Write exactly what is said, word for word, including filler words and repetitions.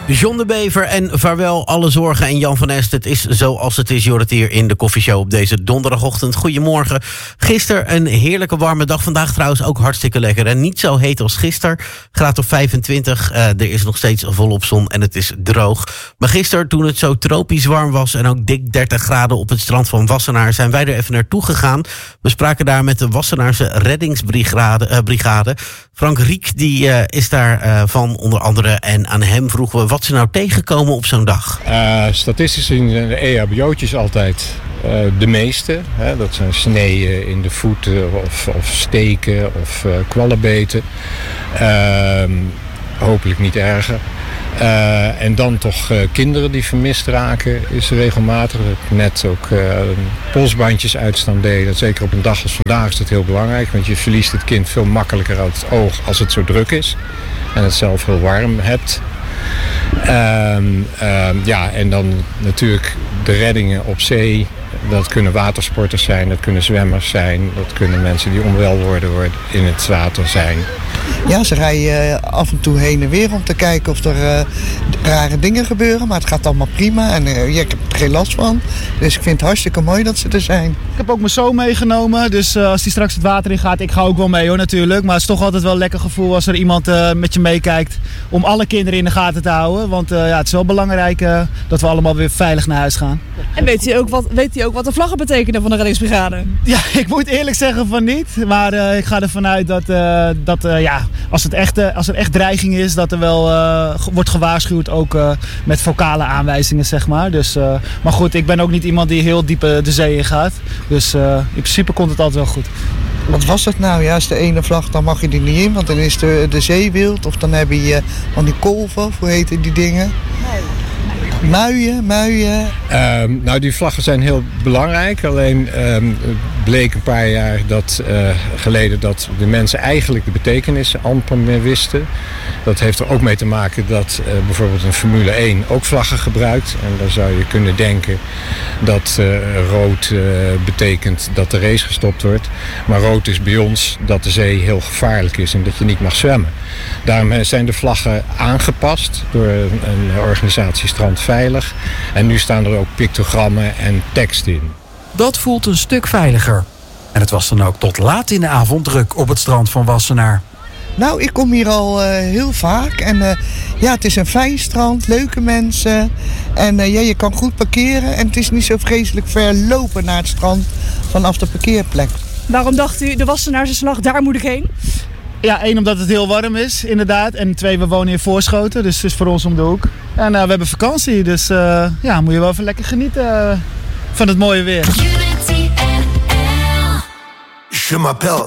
John de Bever en vaarwel alle zorgen en Jan van Est. Het is zoals het is, Jorrit hier in de koffieshow op deze donderdagochtend. Goedemorgen. Gisteren een heerlijke warme dag. Vandaag trouwens ook hartstikke lekker. En niet zo heet als gisteren. Graad of vijfentwintig. Uh, er is nog steeds volop zon en het is droog. Maar gisteren, toen het zo tropisch warm was en ook dik dertig graden op het strand van Wassenaar, zijn wij er even naartoe gegaan. We spraken daar met de Wassenaarse reddingsbrigade. Uh, brigade. Frank Riek die, uh, is daar uh, van onder andere. En aan hem vroegen we wat ze nou tegenkomen op zo'n dag. Uh, statistisch zien de E H B O'tjes altijd uh, de meeste. Hè? Dat zijn sneeën in de voeten of, of steken of uh, kwallenbeten. Uh, hopelijk niet erger. Uh, en dan toch uh, kinderen die vermist raken is regelmatig. Net ook uh, polsbandjes uitstand delen. Zeker op een dag als vandaag is dat heel belangrijk. Want je verliest het kind veel makkelijker uit het oog als het zo druk is. En het zelf heel warm hebt. Um, um, ja, en dan natuurlijk de reddingen op zee. Dat kunnen watersporters zijn, dat kunnen zwemmers zijn. Dat kunnen mensen die onwel worden in het water zijn. Ja, ze rijden af en toe heen en weer om te kijken of er uh, rare dingen gebeuren. Maar het gaat allemaal prima en uh, ja, ik heb er geen last van. Dus ik vind het hartstikke mooi dat ze er zijn. Ik heb ook mijn zoon meegenomen. Dus uh, als die straks het water in gaat, ik ga ook wel mee hoor natuurlijk. Maar het is toch altijd wel een lekker gevoel als er iemand uh, met je meekijkt. Om alle kinderen in de gaten te houden. Want uh, ja, het is wel belangrijk uh, dat we allemaal weer veilig naar huis gaan. En weet hij ook wat, weet hij ook wat de vlaggen betekenen van de reddingsbrigade? Ja, ik moet eerlijk zeggen van niet. Maar uh, ik ga ervan uit dat, uh, dat uh, ja, als, het echt, uh, als er echt dreiging is, dat er wel uh, wordt gewaarschuwd. Ook uh, met vocale aanwijzingen, zeg maar. Dus, uh, maar goed, ik ben ook niet iemand die heel diep uh, de zee in gaat. Dus uh, in principe komt het altijd wel goed. Wat was het nou? Ja, is de ene vlag, dan mag je er niet in, want dan is de, de zee wild. Of dan heb je van die kolven, hoe heten die dingen? Muien, muien. Um, nou, die vlaggen zijn heel belangrijk. Alleen um, het bleek een paar jaar dat, uh, geleden dat de mensen eigenlijk de betekenis amper meer wisten. Dat heeft er ook mee te maken dat uh, bijvoorbeeld een Formule één ook vlaggen gebruikt. En dan zou je kunnen denken dat uh, rood uh, betekent dat de race gestopt wordt. Maar rood is bij ons dat de zee heel gevaarlijk is en dat je niet mag zwemmen. Daarom zijn de vlaggen aangepast door een organisatie Strandveilig. En nu staan er ook pictogrammen en tekst in. Dat voelt een stuk veiliger. En het was dan ook tot laat in de avond druk op het strand van Wassenaar. Nou, ik kom hier al uh, heel vaak. En uh, ja, het is een fijn strand, leuke mensen. En uh, ja, je kan goed parkeren. En het is niet zo vreselijk ver lopen naar het strand vanaf de parkeerplek. Waarom dacht u, de Wassenaarse slag, daar moet ik heen? Ja, één, omdat het heel warm is, inderdaad. En twee, we wonen in Voorschoten, dus het is voor ons om de hoek. En uh, we hebben vakantie, dus uh, ja, moet je wel even lekker genieten uh, van het mooie weer. Je m'appelle